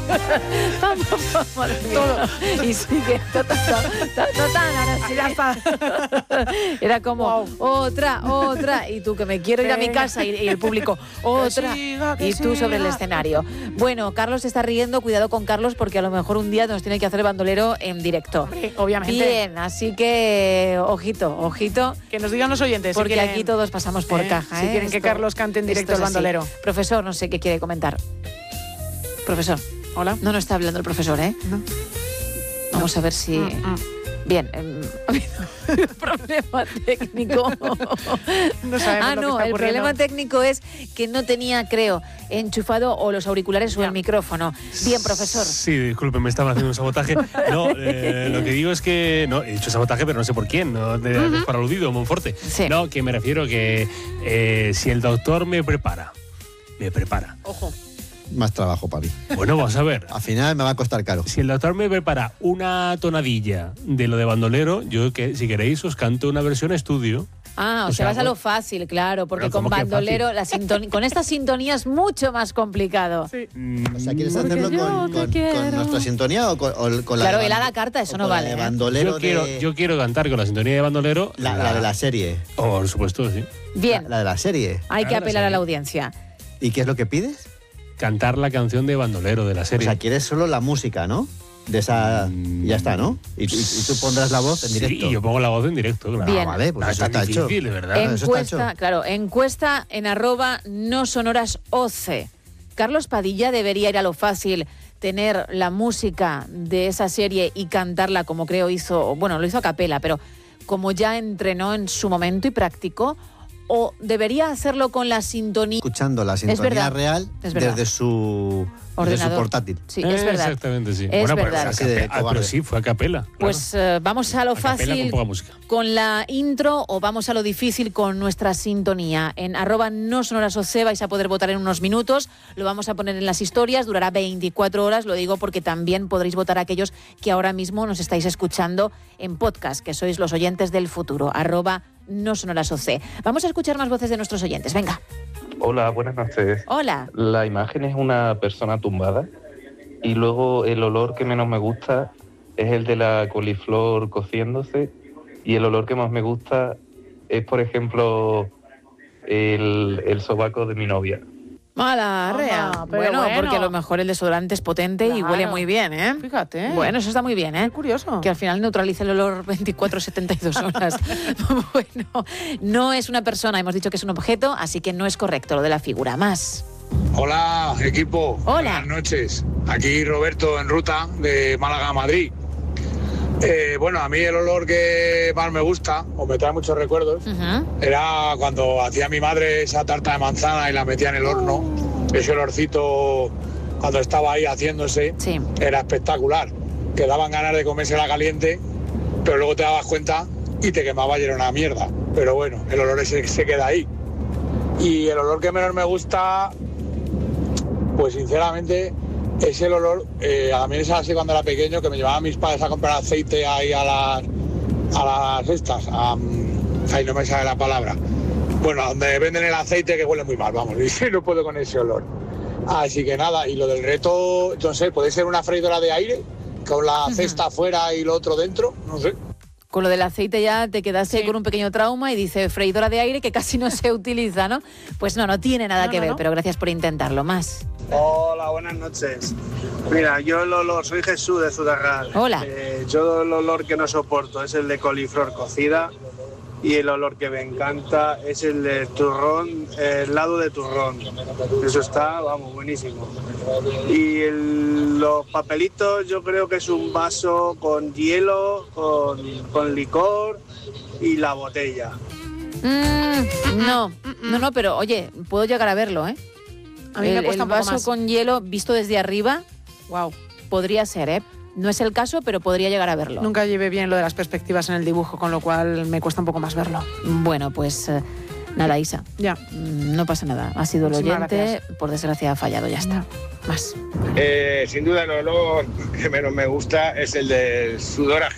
Vamos, todo. Y sigue. Ahora sí, ya está. Era como, otra. Y tú, que me quiero ir a mi casa. Y el público, otra. Y tú sobre el escenario. Bueno, Carlos se está riendo. Cuidado con Carlos, porque a lo mejor un día nos tiene que hacer el bandolero en directo. Hombre, obviamente. Bien, así que ojito. Que nos digan los oyentes. Porque si quieren, aquí todos pasamos por caja. Si quieren que Carlos cante en directo el bandolero. Así. Profesor, no sé qué quiere comentar. Profesor. Hola. No está hablando el profesor, ¿eh? No. Vamos a ver si... Bien, ha habido un problema técnico. No sabemos lo que está el problema técnico es que no tenía, creo, enchufado o los auriculares o el micrófono. Bien, profesor. Sí, disculpe, me estaban haciendo un sabotaje. No, lo que digo es que... No, he hecho sabotaje, pero no sé por quién. No, para aludido, Monforte. Sí. No, que me refiero que si el doctor me prepara. Ojo. Más trabajo para mí. Bueno, vamos a ver. Al final me va a costar caro. Si el doctor me prepara una tonadilla de lo de bandolero, yo, que si queréis, os canto una versión estudio. O sea, vas a lo fácil, claro, porque con bandolero, con esta sintonía es mucho más complicado. Sí. O sea, ¿quieres hacerlo con nuestra sintonía o con la Claro, de él a la carta, eso no vale. Bandolero yo quiero cantar con la sintonía de bandolero. La de la serie. Por supuesto, sí. Bien. La de la serie. Hay que apelar a la audiencia. ¿Y qué es lo que pides? Cantar la canción de bandolero de la serie. O sea, quieres solo la música, ¿no? De esa... Ya está, ¿no? Y tú pondrás la voz en directo. Sí, yo pongo la voz en directo, claro. Bien. Vale, pues eso está hecho. Difícil, ¿verdad? Encuesta en @nosonorasoc. Carlos Padilla debería ir a lo fácil, tener la música de esa serie y cantarla como creo hizo, bueno, lo hizo a capela, pero como ya entrenó en su momento y practicó, o debería hacerlo con la sintonía. Escuchando la sintonía real desde su portátil. Sí, es verdad. Exactamente, sí. Es verdad. Pero sí, fue a capela. Claro. Pues vamos a lo fácil con la intro o vamos a lo difícil con nuestra sintonía. En @nosonorasoc vais a poder votar en unos minutos. Lo vamos a poner en las historias, durará 24 horas. Lo digo porque también podréis votar aquellos que ahora mismo nos estáis escuchando en podcast, que sois los oyentes del futuro. @nosonorasoc. Vamos a escuchar más voces de nuestros oyentes. Venga. Hola, buenas noches. Hola. La imagen es una persona tumbada y luego el olor que menos me gusta es el de la coliflor cociéndose y el olor que más me gusta es, por ejemplo, el sobaco de mi novia. Mala rea. Bueno, porque a lo mejor el desodorante es potente y huele muy bien, ¿eh? Fíjate. Bueno, eso está muy bien, ¿eh? Qué curioso. Que al final neutraliza el olor 24-72 horas. Bueno, no es una persona, hemos dicho que es un objeto, así que no es correcto lo de la figura. Más. Hola, equipo. Hola. Buenas noches. Aquí Roberto en ruta de Málaga a Madrid. Bueno, a mí el olor que más me gusta, o me trae muchos recuerdos, era cuando hacía mi madre esa tarta de manzana y la metía en el horno. Ese olorcito, cuando estaba ahí haciéndose, era espectacular. Que daban ganas de comérsela caliente, pero luego te dabas cuenta y te quemaba y era una mierda. Pero bueno, el olor ese se queda ahí. Y el olor que menos me gusta, pues sinceramente... es el olor, a mí es así cuando era pequeño, que me llevaban mis padres a comprar aceite ahí a las estas, ahí no me sale la palabra. Bueno, donde venden el aceite que huele muy mal, vamos, y no puedo con ese olor. Así que nada, y lo del reto, no sé, puede ser una freidora de aire, con la cesta afuera y lo otro dentro, no sé. Con lo del aceite ya te quedaste con un pequeño trauma y dice freidora de aire que casi no se utiliza, ¿no? Pues no tiene nada que ver, pero gracias por intentarlo. Más. Hola, buenas noches. Mira, yo el olor, soy Jesús de Zudarral. Hola. Yo el olor que no soporto es el de coliflor cocida y el olor que me encanta es el de turrón, helado de turrón. Eso está, vamos, buenísimo. Y los papelitos yo creo que es un vaso con hielo, con licor y la botella. No, pero oye, puedo llegar a verlo, ¿eh? A mí me cuesta un poco vaso más. con hielo visto desde arriba, wow, podría ser, ¿eh? No es el caso, pero podría llegar a verlo. Nunca llevé bien lo de las perspectivas en el dibujo, con lo cual me cuesta un poco más verlo. Bueno, pues nada, Isa. Ya. No pasa nada. Ha sido el oyente, Gracias. por desgracia ha fallado, ya está. Más. Sin duda el olor que menos me gusta es el del sudor ajeno.